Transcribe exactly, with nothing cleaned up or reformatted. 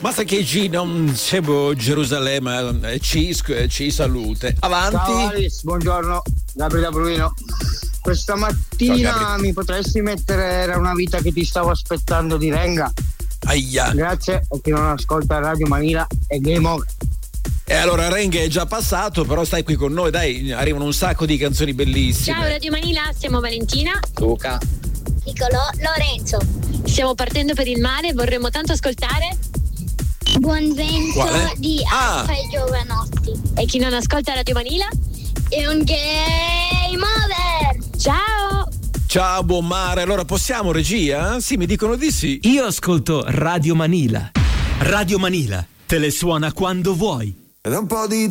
Ma sai che ci non siamo Gerusalemme, ci, ci salute. Avanti. Ciao Alice, buongiorno, Gabriele Bruino. Questa mattina Ciao, mi potresti mettere Era una vita che ti stavo aspettando di Renga? Aia. Grazie a chi non ascolta Radio Manila e Game Over. E allora Renga è già passato, però stai qui con noi, dai, arrivano un sacco di canzoni bellissime. Ciao Radio Manila, siamo Valentina, Luca, Nicolò, Lorenzo. Stiamo partendo per il mare, vorremmo tanto ascoltare Buon vento Quale? di Ah. Alfa e Giovanotti. e chi non ascolta Radio Manila? E un Game Over. Ciao! Ciao, buon mare. Allora possiamo, regia? Sì, mi dicono di sì. Io ascolto Radio Manila. Radio Manila te le suona quando vuoi. Ed un po' di